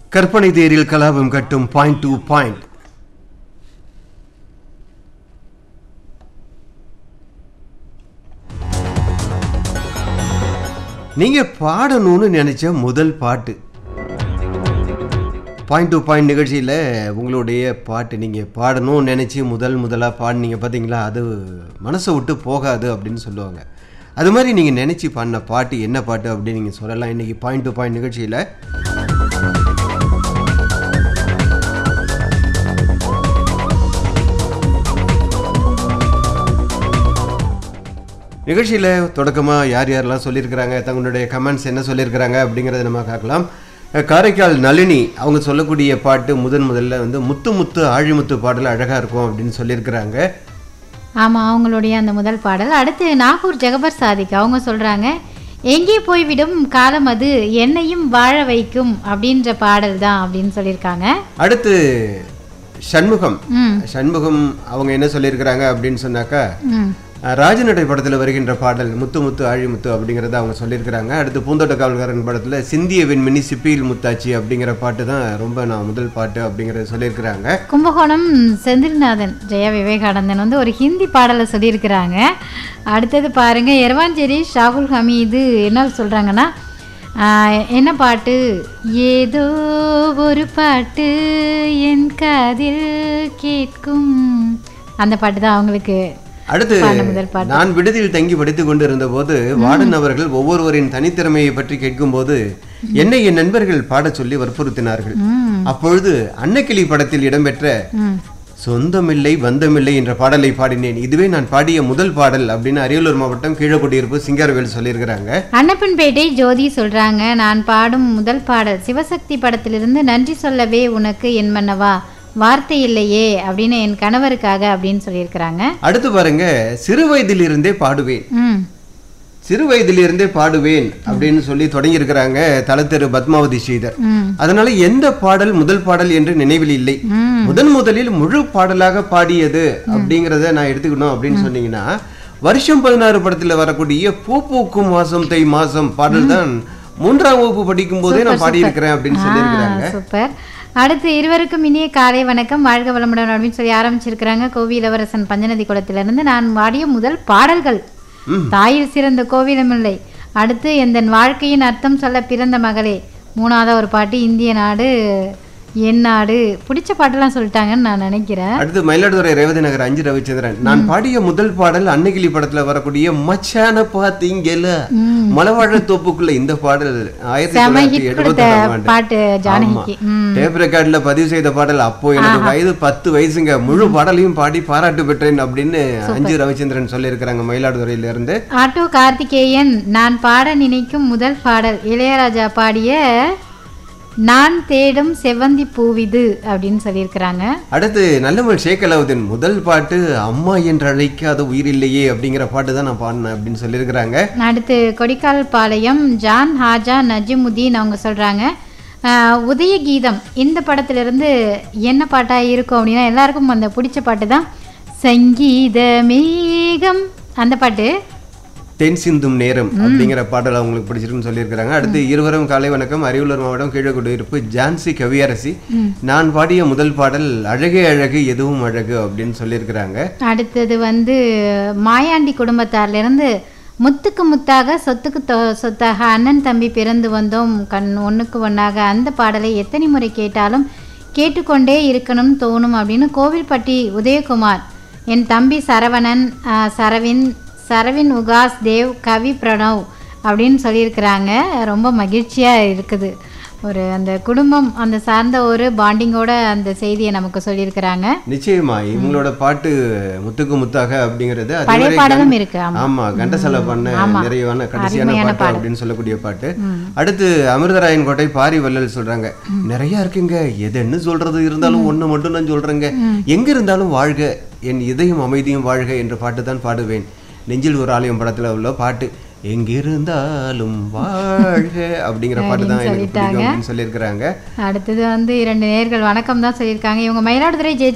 கற்பனை தேரில் கலாபம் கட்டும் பாயிண்ட் டு பாயிண்ட். நீங்க பாடணும்னு நினைச்ச முதல் பாட்டு பாயிண்ட் டு பாயிண்ட் நிகழ்ச்சியில் உங்களுடைய பாட்டு நீங்கள் பாடணும்னு நினச்சி முதலாக பாடினீங்க பார்த்தீங்களா, அது மனசை விட்டு போகாது அப்படின்னு சொல்லுவாங்க. அது மாதிரி நீங்கள் நினச்சி பாடின பாட்டு என்ன பாட்டு அப்படின்னு நீங்கள் சொல்லலாம். இன்றைக்கி பாயிண்ட் டு பாயிண்ட் நிகழ்ச்சியில் தொடக்கமாக யார் யாரெல்லாம் சொல்லியிருக்கிறாங்க, தங்களுடைய கமெண்ட்ஸ் என்ன சொல்லியிருக்கிறாங்க அப்படிங்கிறத நம்ம பார்க்கலாம். காரைக்கால் நளினி அவங்க சொல்லக்கூடிய பாட்டு முதல்ல வந்து முத்து முத்து ஆழிமுத்து பாடல் அழகாக இருக்கும் அப்படின்னு சொல்லியிருக்கிறாங்க. ஆமாம், அவங்களுடைய அந்த முதல் பாடல். அடுத்து நாகூர் ஜெகபர் சாதிக் அவங்க சொல்கிறாங்க, எங்கே போய்விடும் காலம் அது என்னையும் வாழ வைக்கும் அப்படின்ற பாடல் தான் அப்படின்னு சொல்லியிருக்காங்க. அடுத்து சண்முகம் அவங்க என்ன சொல்லியிருக்கிறாங்க அப்படின்னு சொன்னாக்கா, ராஜநடை படத்தில் வருகின்ற பாடல் முத்து முத்து ஆழிமுத்து அப்படிங்கிறத அவங்க சொல்லியிருக்கிறாங்க. அடுத்து பூந்தோட்ட காவல்காரன் படத்தில் சிந்திய வெண்மணி சிப்பியில் முத்தாச்சி அப்படிங்கிற பாட்டு தான் ரொம்ப நான் முதல் பாட்டு அப்படிங்கிறத சொல்லியிருக்கிறாங்க. கும்பகோணம் செந்தில்நாதன் ஜெயா விவேகானந்தன் வந்து ஒரு ஹிந்தி பாடலை சொல்லியிருக்கிறாங்க. அடுத்தது பாருங்க, எரவாஞ்சேரி ஷாகுல் ஹமீது என்ன சொல்கிறாங்கன்னா, என்ன பாட்டு, ஏதோ ஒரு பாட்டு என் காதில் கேட்கும், அந்த பாட்டு தான் அவங்களுக்கு. அடுத்து நான் விடுதியில் தங்கி படித்துக் கொண்டு இருந்த போது வார்டன் அவர்கள் ஒவ்வொருவரின் தனித்திறமையை பற்றி கேட்கும் போது என்னை என் நண்பர்கள் பாட சொல்லி வற்புறுத்தினார்கள். அப்பொழுது அன்னக்கிளி படத்தில் இடம்பெற்ற சொந்தமில்லை பந்தமில்லை என்ற பாடலை பாடினேன். இதுவே நான் பாடிய முதல் பாடல் அப்படின்னு அரியலூர் மாவட்டம் கீழக்குடியிருப்பு சிங்காரவேல் சொல்லியிருக்கிறாங்க. அன்னப்பன்பேட்டை ஜோதி சொல்றாங்க, நான் பாடும் முதல் பாடல் சிவசக்தி படத்திலிருந்து நன்றி சொல்லவே உனக்கு என் மன்னவா வார்த்தை இல்லையே அப்படின்னு என் கணவருக்காக அப்படின்னு சொல்லியிருக்கிறாங்க. அடுத்து பாருங்க, சிறு வயதிலிருந்தே பாடுவேன் அப்படின்னு சொல்லி தொடங்கி இருக்கிறாங்க தலத்தெரு பத்மாவதி ஸ்ரீதர். அதனால எந்த பாடல் முதல் பாடல் என்று நினைவில் இல்லை, முதலில் முழு பாடலாக பாடியது அப்படிங்கிறத நான் எடுத்துக்கணும் அப்படின்னு சொன்னீங்கன்னா, வருஷம் 16 படத்துல வரக்கூடிய பூ பூக்கும் மாசம் தை மாசம் பாடல் தான் 3ஆம் வகுப்பு படிக்கும் போதே நான் பாடியிருக்கிறேன் அப்படின்னு சொல்லியிருக்கிறாங்க. சூப்பர். அடுத்து இருவருக்கும் இனிய காலை வணக்கம், வாழ்க வளமுடன் அப்படின்னு சொல்லி ஆரம்பிச்சிருக்கிறாங்க. கோவி இளவரசன் பஞ்சநதி குளத்திலிருந்து, நான் பாடிய முதல் பாடல்கள் தாயில் சிறந்த கோவிலமில்லை, அடுத்து என் வாழ்க்கையின் அர்த்தம் சொல்ல பிறந்த மகளே, 3ஆவது ஒரு பாட்டு இந்திய நாடு என் நாடு, பிடிச்ச பாட்டெல்லாம் சொல்லிட்டாங்கன்னு நான் நினைக்கிறேன். அடுத்து மயிலாடுதுறை ரேவதி நகர் 5 ரவிச்சந்திரன், நான் பாடிய முதல் பாடல் அன்னகிளி படத்துல வரக்கூடிய மச்சான பாத்தீங்கல மலவாழ தோப்புக்குள்ள, இந்த பாடல் 1978 பாட்டு ஜானகிக்கு டேப் ரெக்கார்ட்ல பதிவு செய்த பாடல். அப்போ எனக்கு வயது 10 வயசுங்க. முழு பாடலையும் பாடி பாராட்டு பெற்றேன் அப்படின்னு 5 ரவிச்சந்திரன் சொல்லி இருக்கிறாங்க மயிலாடுதுறையில இருந்து. ஆட்டோ கார்த்திகேயன், நான் பாட நினைக்கும் முதல் பாடல் இளையராஜா பாடிய நான் தேடும் செவ்வந்தி பூவிது அப்படின்னு சொல்லியிருக்கிறாங்க. அடுத்து நல்லமல் ஷேக் அலாவுதீன், முதல் பாட்டு அம்மா என்று அழைக்காத உயிர் இல்லையே அப்படிங்கிற பாட்டு தான் நான் பாடினேன் அப்படின்னு சொல்லியிருக்கிறாங்க. அடுத்து கொடிக்கால் பாளையம் ஜான் ஹாஜா நஜிமுதீன் அவங்க சொல்கிறாங்க, உதய கீதம் இந்த படத்திலிருந்து என்ன பாட்டாக இருக்கும் அப்படின்னா எல்லாருக்கும் அந்த பிடிச்ச பாட்டு தான் சங்கீத மேகம், அந்த பாட்டு தென் சிந்தும் நேரம் அப்படிங்கிற பாடல் அவங்களுக்கு பிடிச்சிருக்குன்னு சொல்லியிருக்கிறாங்க. அடுத்து இருவரும் காலை வணக்கம், அரியலூர் மாவட்டம் கீழக்குடியிருப்பு ஜான்சி கவியரசி, நான் பாடிய முதல் பாடல் அழகே அழகு எதுவும் அழகு அப்படின்னு சொல்லியிருக்கிறாங்க. அடுத்தது வந்து மாயாண்டி குடும்பத்தார்லேருந்து முத்துக்கு முத்தாக சொத்துக்கு சொத்தாக அண்ணன் தம்பி பிறந்து வந்தோம் கண் ஒன்றுக்கு ஒன்றாக, அந்த பாடலை எத்தனை முறை கேட்டாலும் கேட்டுக்கொண்டே இருக்கணும்னு தோணும் அப்படின்னு கோவில்பட்டி உதயகுமார், என் தம்பி சரவின் உகாஸ் தேவ் கவி பிரணவ் அப்படின்னு சொல்லியிருக்கிறாங்க. ரொம்ப மகிழ்ச்சியாக இருக்குது, ஒரு அந்த குடும்பம் அந்த சார்ந்த ஒரு பாண்டிங்கோட அந்த செய்தியை நமக்கு சொல்லியிருக்கிறாங்க. நிச்சயமா இவங்களோட பாட்டு முத்துக்கு முத்தாக அப்படிங்கிறது பழைய பாடலும் இருக்கு. ஆமா, கண்டசால பண்ண நிறைவான கடைசியான பாட்டு அப்படின்னு சொல்லக்கூடிய பாட்டு. அடுத்து அமிர்தராயன் கோட்டை பாரி வள்ளல் சொல்றாங்க, நிறைய இருக்குங்க, எதுன்னு சொல்றது, இருந்தாலும் ஒண்ணு மட்டும் நான் சொல்றேங்க, எங்க இருந்தாலும் வாழ்க என் இதயம் அமைதியும் வாழ்க என்ற பாட்டு தான் பாடுவேன். நெஞ்சில் ஒரு ஆலயம் படத்துல உள்ள பாட்டு எங்கிருந்தாலும் வாழ்க அப்படிங்கிற பாட்டு தான் எனக்கு பிடிக்கும் அப்படின்னு சொல்லியிருக்கிறாங்க. அடுத்தது வந்து 2 நேயர்கள் வணக்கம் தான் சொல்லியிருக்காங்க. இவங்க மயிலாடுதுறை ஜே